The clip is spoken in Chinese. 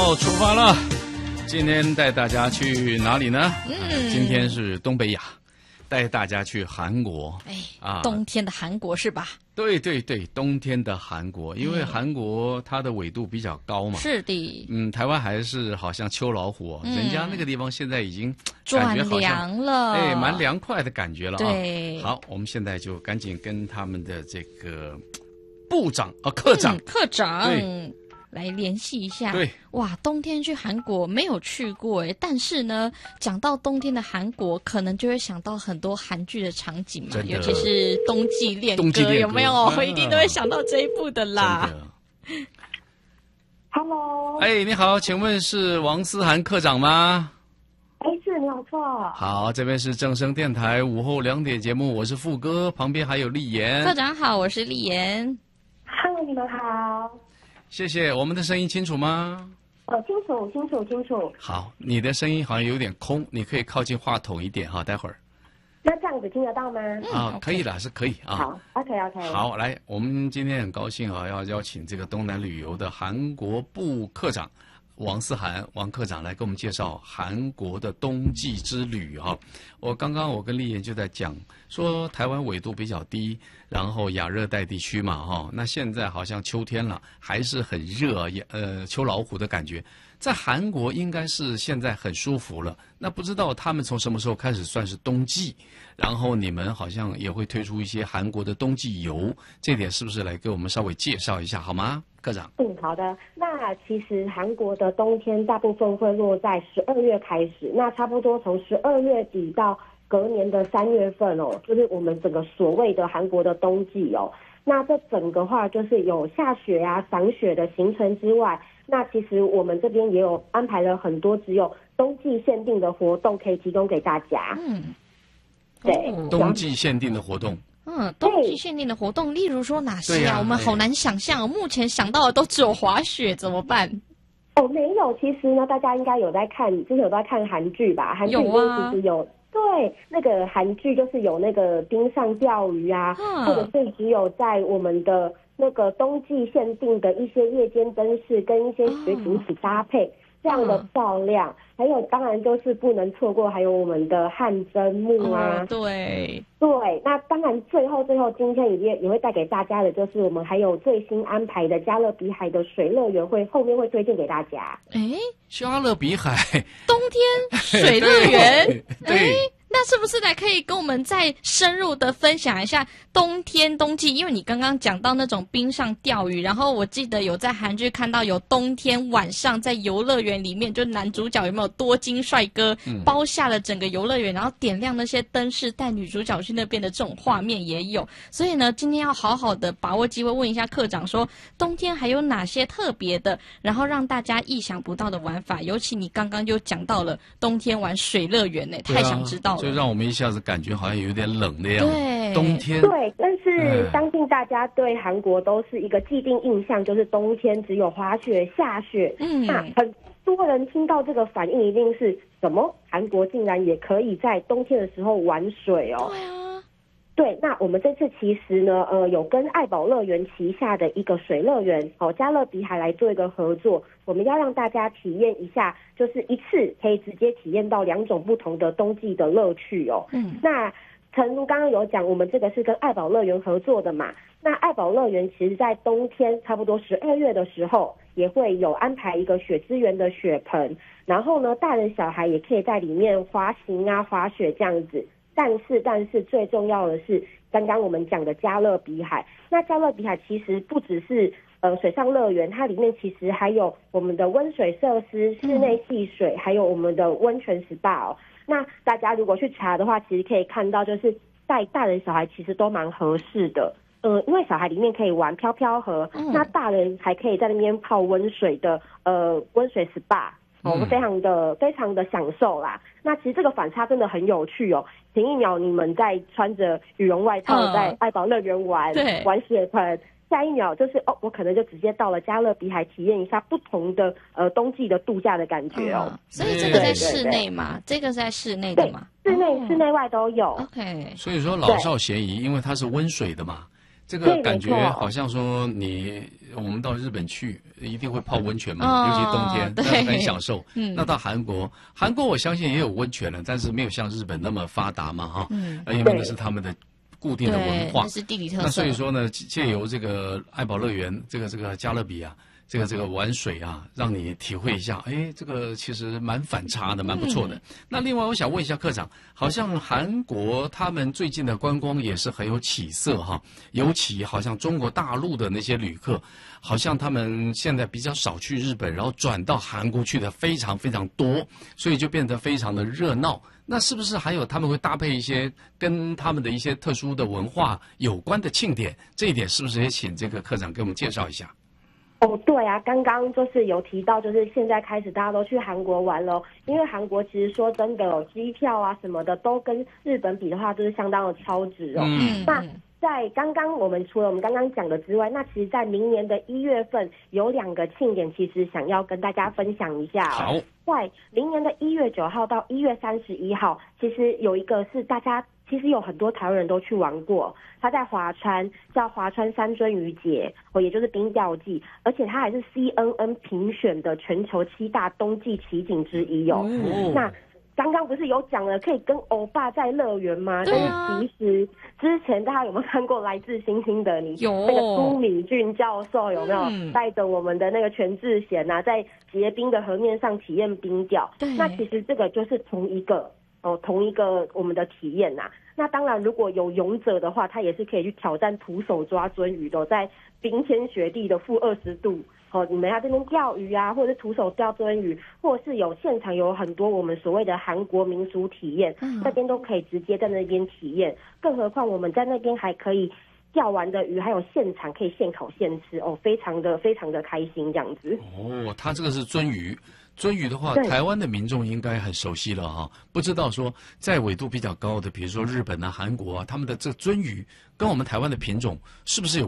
好，出发了。今天带大家去哪里呢？今天是东北亚，带大家去韩国。 冬天的韩国是吧？ 对对对，冬天的韩国，因为韩国它的纬度比较高嘛。 是的。 台湾还是好像秋老虎，人家那个地方现在已经转感觉好像凉了， 蛮凉快的感觉了啊。 对。 好，我们现在就赶紧跟他们的这个科长对。 来联系一下。 对， 哇，冬天去韩国没有去过诶，但是呢，讲到冬天的韩国，可能就会想到很多韩剧的场景嘛，尤其是冬季恋歌，有没有？我一定都会想到这一部的啦。 Hello， 你好，请问是王思涵科长吗？ 是，没有错。 好，这边是正声电台午后2点节目，我是富哥，旁边还有丽妍。 科长好，我是丽妍。 Hello， 你们好。 谢谢，我们的声音清楚吗？ 清楚。 好，你的声音好像有点空，你可以靠近话筒一点哈，待会儿。 那这样子听得到吗？ 可以了，是可以啊。 好 ，OK。 好，来，我们今天很高兴啊，要邀请这个东南旅游的韩国部科长王思涵王科长来给我们介绍韩国的冬季之旅啊。刚刚我跟丽妍就在讲说，台湾纬度比较低，然后亚热带地区嘛哈，那现在好像秋天了，还是很热，秋老虎的感觉。在韩国应该是现在很舒服了，那不知道他们从什么时候开始算是冬季？然后你们好像也会推出一些韩国的冬季游，这点是不是来给我们稍微介绍一下好吗，科长？ 好的。那其实韩国的冬天大部分会落在12月开始，那差不多从12月底到隔年的3月份哦，就是我们整个所谓的韩国的冬季哦。那这整个话就是有下雪啊、赏雪的行程之外，那其实我们这边也有安排了很多只有冬季限定的活动可以提供给大家。对， 冬季限定的活动。 冬季限定的活动，例如说哪些啊？我们好难想象，目前想到的都只有滑雪，怎么办？ 没有，其实呢，大家应该有在看，之前有在看韩剧吧？韩剧里面其实有。对，那个韩剧就是有那个冰上钓鱼啊，或者是只有在我们的那个冬季限定的一些夜间灯饰跟一些雪景一起搭配，这样的漂亮。还有当然就是不能错过，还有我们的汗蒸木啊。 对， 那当然最后今天也会带给大家的就是我们还有最新安排的加勒比海的水乐园后面会推荐给大家。 加勒比海冬天水乐园对。 那是不是可以跟我们再深入的分享一下冬季？因为你刚刚讲到那种冰上钓鱼，然后我记得有在韩剧看到有冬天晚上在游乐园里面，就男主角有没有多金帅哥包下了整个游乐园，然后点亮那些灯饰带女主角去那边的这种画面也有。所以呢，今天要好好的把握机会问一下科长说，冬天还有哪些特别的，然后让大家意想不到的玩法？尤其你刚刚就讲到了冬天玩水乐园太想知道了。 就让我们一下子感觉好像有点冷的样子。 对， 冬天。 对，但是相信大家对韩国都是一个既定印象，就是冬天只有滑雪、下雪。那很多人听到这个反应一定是什么？韩国竟然也可以在冬天的时候玩水哦？ 对啊。 对，那我们这次其实呢，有跟爱宝乐园旗下的一个水乐园加勒比海来做一个合作，我们要让大家体验一下，就是一次可以直接体验到2种不同的冬季的乐趣哦。那诚如刚刚有讲，我们这个是跟爱宝乐园合作的嘛，那爱宝乐园其实在冬天差不多12月的时候，也会有安排一个雪之园的雪盆，然后呢，大人小孩也可以在里面滑行啊、滑雪这样子。但是最重要的是，刚刚我们讲的加勒比海。那加勒比海其实不只是水上乐园，它里面其实还有我们的温水设施、室内戏水，还有我们的温泉 SPA 哦。那大家如果去查的话，其实可以看到，就是带大人小孩其实都蛮合适的。因为小孩里面可以玩飘飘河，那大人还可以在那边泡温水的温水 SPA。非常的享受啦。那其实这个反差真的很有趣哦。前一秒你们在穿着羽绒外套在爱宝乐园玩雪盆，下一秒就是我可能就直接到了加勒比海体验一下不同的冬季的度假的感觉哦。 所以这个在室内嘛，这个是在室内的嘛？ 室内外都有。 OK。 所以说老少咸宜，因为它是温水的嘛。 这个感觉好像说我们到日本去一定会泡温泉嘛，尤其冬天，那很享受。那到韩国我相信也有温泉了，但是没有像日本那么发达嘛，哈。因为那是他们的固定的文化， 那是地理特色。 那所以说呢，借由这个爱宝乐园，这个加勒比啊。这个玩水啊，让你体会一下，哎，这个其实蛮反差的，蛮不错的。那另外，我想问一下科长，好像韩国他们最近的观光也是很有起色哈，尤其好像中国大陆的那些旅客，好像他们现在比较少去日本，然后转到韩国去的非常非常多，所以就变得非常的热闹。那是不是还有他们会搭配一些跟他们的一些特殊的文化有关的庆典？这一点是不是也请这个科长给我们介绍一下？ 哦，对啊，刚刚就是有提到，就是现在开始大家都去韩国玩了，因为韩国其实说真的，机票啊什么的都跟日本比的话，就是相当的超值哦。那在刚刚除了我们刚刚讲的之外，那其实在明年的1月份有2个庆典，其实想要跟大家分享一下哦。好，在明年的1月9号到1月31号，其实有一个是大家其实有很多台湾人都去玩过，它在华川叫华川三尊鱼节也就是冰钓季，而且它还是 CNN 评选的全球7大冬季奇景之一哦。那刚刚不是有讲了可以跟欧巴在乐园吗？但是其实之前大家有没有看过《来自星星的你》？有那个都敏俊教授有没有带着我们的那个全智贤啊，在结冰的河面上体验冰钓？那其实这个就是同一个我们的体验呐。那当然，如果有勇者的话，他也是可以去挑战徒手抓鳟鱼的，在冰天雪地的-20度。你们要这边钓鱼啊，或者是徒手钓鳟鱼，或者是现场有很多我们所谓的韩国民俗体验，那边都可以直接在那边体验。更何况我们在那边还可以钓完的鱼，还有现场可以现烤现吃非常的开心这样子。 它这个是鳟鱼。鳟鱼的话，台湾的民众应该很熟悉了哈。不知道说在纬度比较高的，比如说日本啊、韩国啊，他们的这鳟鱼跟我们台湾的品种是不是有